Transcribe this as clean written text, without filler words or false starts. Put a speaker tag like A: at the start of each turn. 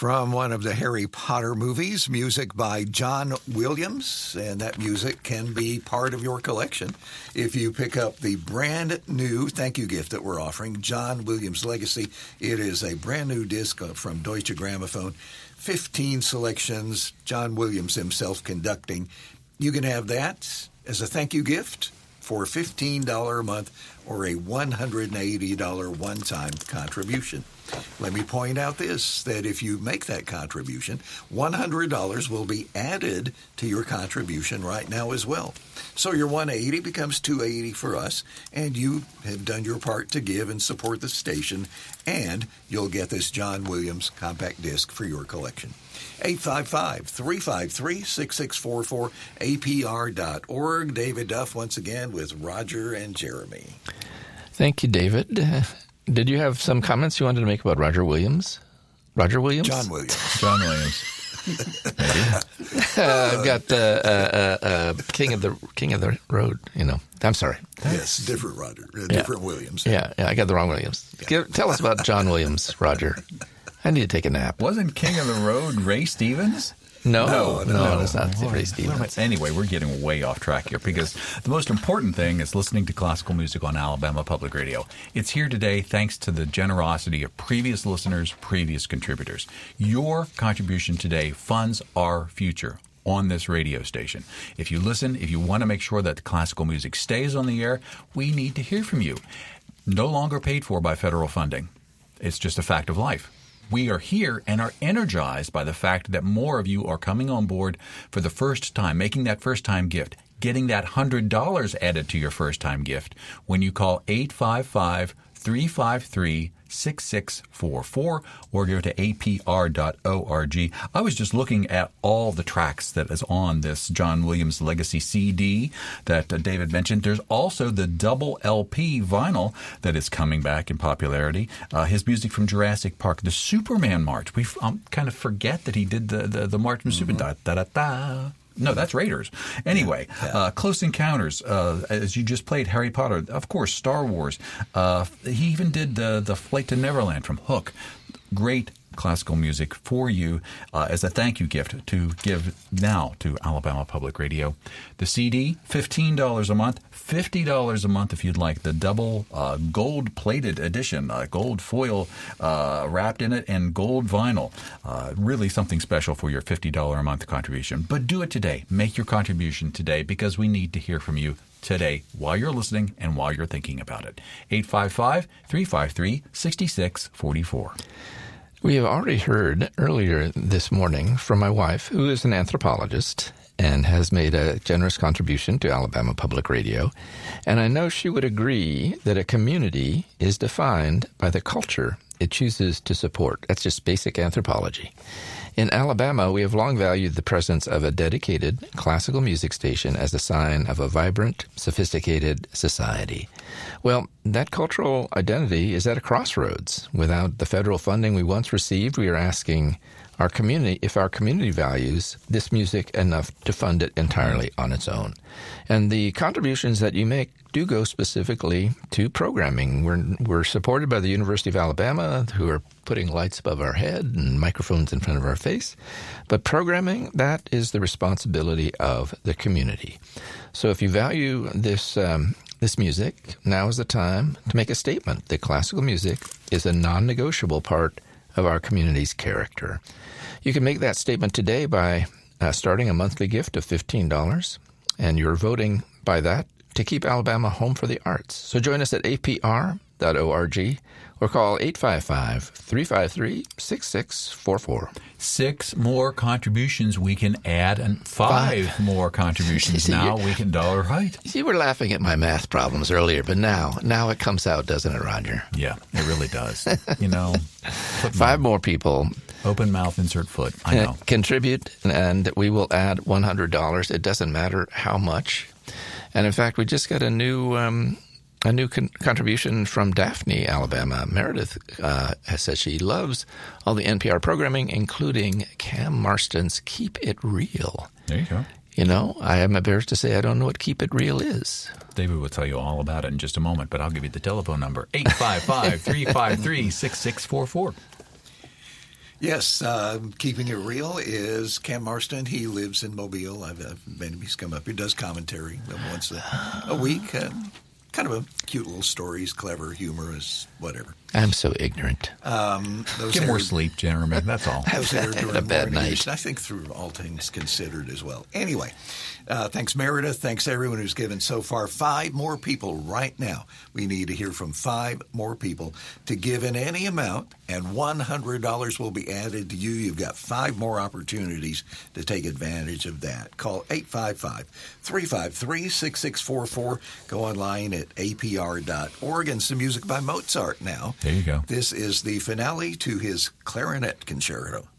A: from one of the Harry Potter movies, music by John Williams, and that music can be part of your collection if you pick up the brand new thank you gift that we're offering, John Williams Legacy. It is a brand new disc from Deutsche Grammophon, 15 selections, John Williams himself conducting. You can have that as a thank you gift for $15 a month or a $180 one-time contribution. Let me point out this, that if you make that contribution, $100 will be added to your contribution right now as well. So your $180 becomes $280 for us, and you have done your part to give and support the station, and you'll get this John Williams compact disc for your collection. 855-353-6644, apr.org. David Duff once again with Roger and Jeremy.
B: Thank you, David. Did you have some comments you wanted to make about Roger Williams? Roger Williams?
A: John Williams.
C: John Williams.
B: I've got King of the Road. I'm sorry.
A: Yes, different Roger, different Williams.
B: Yeah, I got the wrong Williams. Tell us about John Williams, Roger. I need to take a nap.
C: Wasn't King of the Road Ray Stevens?
B: No, it's not Ray Stevens.
C: Anyway, we're getting way off track here because the most important thing is listening to classical music on Alabama Public Radio. It's here today thanks to the generosity of previous listeners, previous contributors. Your contribution today funds our future on this radio station. If you listen, if you want to make sure that classical music stays on the air, we need to hear from you. No longer paid for by federal funding. It's just a fact of life. We are here and are energized by the fact that more of you are coming on board for the first time, making that first-time gift, getting that $100 added to your first-time gift when you call 855-353-6644 or go to apr.org. I was just looking at all the tracks that is on this John Williams Legacy CD that David mentioned. There's also the double LP vinyl that is coming back in popularity. His music from Jurassic Park, the Superman March. We kind of forget that he did the march from Superman. Da-da-da-da. No, that's Raiders. Anyway, Close Encounters, as you just played, Harry Potter, of course, Star Wars. He even did the Flight to Neverland from Hook. Great classical music for you as a thank you gift to give now to Alabama Public Radio. The CD, $15 a month, $50 a month if you'd like the double gold-plated edition, gold foil wrapped in it, and gold vinyl. Really something special for your $50 a month contribution. But do it today. Make your contribution today because we need to hear from you today while you're listening and while you're thinking about it. 855-353-6644.
B: We have already heard earlier this morning from my wife, who is an anthropologist and has made a generous contribution to Alabama Public Radio. And I know she would agree that a community is defined by the culture it chooses to support. That's just basic anthropology. In Alabama, we have long valued the presence of a dedicated classical music station as a sign of a vibrant, sophisticated society. Well, that cultural identity is at a crossroads. Without the federal funding we once received, we are asking our community if our community values this music enough to fund it entirely on its own. And the contributions that you make do go specifically to programming. We're supported by the University of Alabama, who are putting lights above our head and microphones in front of our face. But programming, that is the responsibility of the community. So if you value this music, now is the time to make a statement that classical music is a non-negotiable part of our community's character. You can make that statement today by starting a monthly gift of $15, and you're voting by that to keep Alabama home for the arts. So join us at apr.org or call 855-353-6644.
C: 6 more contributions we can add, and 5 more contributions now we can dollar right.
B: You were laughing at my math problems earlier, but now it comes out, doesn't it, Roger?
C: Yeah, it really does.
B: 5 more people.
C: Open mouth, insert foot. I know.
B: Contribute, and we will add $100. It doesn't matter how much. And in fact, we just got a new contribution from Daphne, Alabama. Meredith says she loves all the NPR programming, including Cam Marston's Keep It Real.
C: There you go.
B: I am embarrassed to say I don't know what Keep It Real is.
C: David will tell you all about it in just a moment, but I'll give you the telephone number, 855-353-6644.
A: Yes, Keeping It Real is Cam Marston. He lives in Mobile. He's come up here, does commentary once a week. Kind of a cute little stories, clever, humorous, whatever.
B: I'm so ignorant.
C: Get more sleep, gentlemen. That's all.
A: Those that are doing
B: a bad
A: morning
B: night.
A: edition, I think through all things considered as well. Anyway, thanks Meredith. Thanks everyone who's given so far. 5 more people right now. We need to hear from 5 more people to give in any amount, and $100 will be added to you. You've got 5 more opportunities to take advantage of that. Call 855-353-6644. Go online at apr.org, and some music by Mozart now.
C: There you go.
A: This is the finale to his clarinet concerto.